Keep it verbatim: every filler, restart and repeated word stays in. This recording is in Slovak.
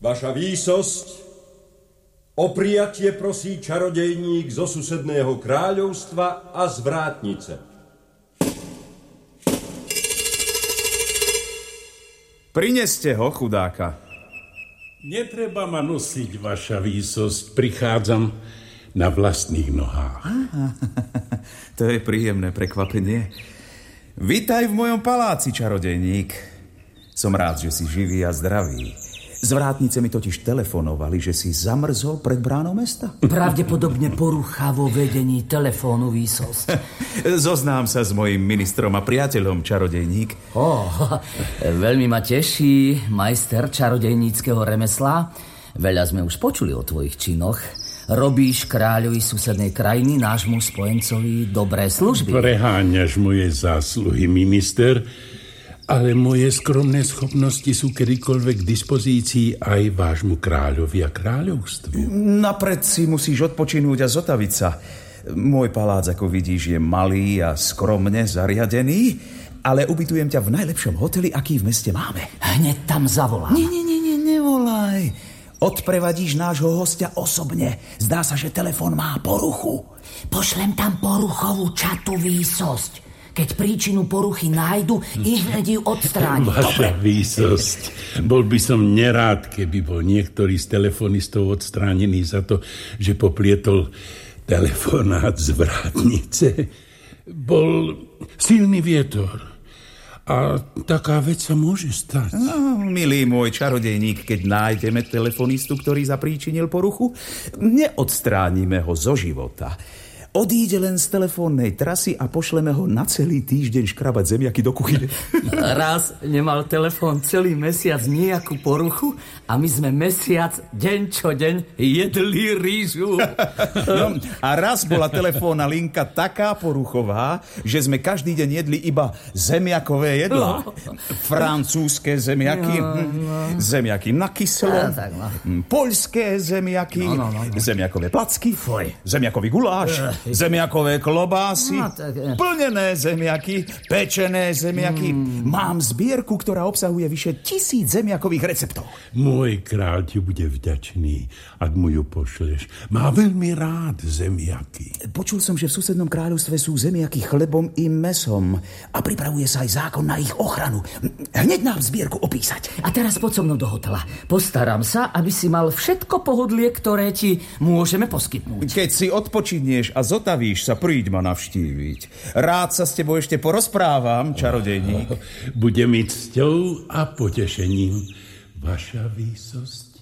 Vaša výsosť, o prijatie prosí čarodejník zo susedného kráľovstva a z vrátnice. Prineste ho, chudáka. Netreba ma nosiť, vaša výsosť. Prichádzam na vlastných nohách. Aha, to je príjemné prekvapenie. Vítaj v mojom paláci, čarodejník. Som rád, že si živý a zdravý. Z vrátnice mi totiž telefonovali, že si zamrzol pred bránou mesta. Pravdepodobne porucha vo vedení telefónu, výsosť. Zoznám sa s mojím ministrom a priateľom, čarodejník. Oh, veľmi ma teší, majster čarodejníckeho remesla. Veľa sme už počuli o tvojich činoch. Robíš kráľovi susednej krajiny, nášmu spojencovi, dobré služby. Preháňaš moje zásluhy, minister, ale moje skromné schopnosti sú kedykoľvek k dispozícii aj vášmu kráľovi a kráľovstvu. Napred si musíš odpočinúť a zotaviť sa. Môj palác, ako vidíš, je malý a skromne zariadený, ale ubytujem ťa v najlepšom hoteli, aký v meste máme. Hneď tam zavolám. Nie, nie, nie, nie, nevolaj. Odprevadíš nášho hostia osobne. Zdá sa, že telefón má poruchu. Pošlem tam poruchovú čatu, výsosť. Keď príčinu poruchy nájdu, ich hneď ju odstráni. Vaša výsosť. Bol by som nerád, keby bol niektorý z telefonistov odstránený za to, že poplietol telefonát z vrátnice. Bol silný vietor. A taká vec sa môže stať. No, milý môj čarodejník, keď nájdeme telefonistu, ktorý zapríčinil poruchu, neodstránime ho zo života. Odíde len z telefónnej trasy a pošleme ho na celý týždeň škrabať zemiaky do kuchyne. Raz nemal telefón celý mesiac nejakú poruchu a my sme mesiac deň čo deň jedli rýžu. No, a raz bola telefónna linka taká poruchová, že sme každý deň jedli iba zemiakové jedlá. No. Francúzske zemiaky, no, no. Zemiaky na kyslo, no, no. Poľské zemiaky, no, no, no, no. Zemiakové placky, Foj. Zemiakový guláš, uh. zemiakové klobásy, no, tak, eh. plnené zemiaky, pečené zemiaky. Mm. Mám zbierku, ktorá obsahuje vyše tisíc zemiakových receptov. Môj kráľ ti bude vďačný, ak mu ju pošleš. Má veľmi rád zemiaky. Počul som, že v susednom kráľovstve sú zemiaky chlebom i mesom a pripravuje sa aj zákon na ich ochranu. Hneď nám zbierku opísať. A teraz poď so mnou do hotela. Postaram sa, aby si mal všetko pohodlie, ktoré ti môžeme poskytnúť. Keď si odpočinieš a zotavíš sa, príď ma navštíviť. Rád sa s tebou ešte porozprávam, čarodejník. Bude mi cťou a potešením, vaša výsosť.